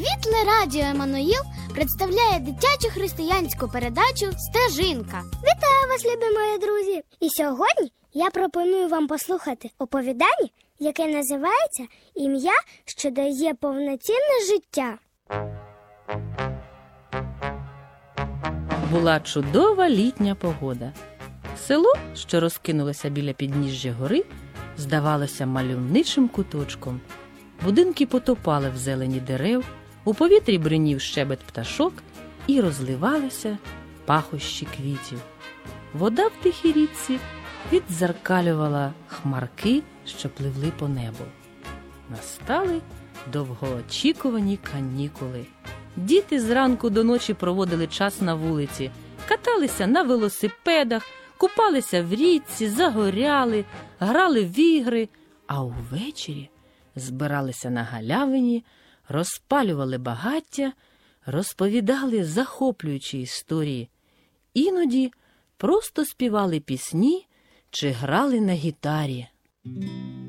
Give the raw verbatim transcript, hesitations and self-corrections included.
Світле радіо Еммануїл представляє дитячу християнську передачу «Стежинка». Вітаю вас, любі мої друзі! І сьогодні я пропоную вам послухати оповідання, яке називається «Ім'я, що дає повноцінне життя». Була чудова літня погода. Село, що розкинулося біля підніжжя гори, здавалося мальовничим куточком. Будинки потопали в зелені дерев, у повітрі бринів щебет пташок і розливалися пахощі квітів. Вода в тихій річці віддзеркалювала хмарки, що пливли по небу. Настали довгоочікувані канікули. Діти зранку до ночі проводили час на вулиці, каталися на велосипедах, купалися в річці, загоряли, грали в ігри, а увечері збиралися на галявині, розпалювали багаття, розповідали захоплюючі історії. Іноді просто співали пісні чи грали на гітарі.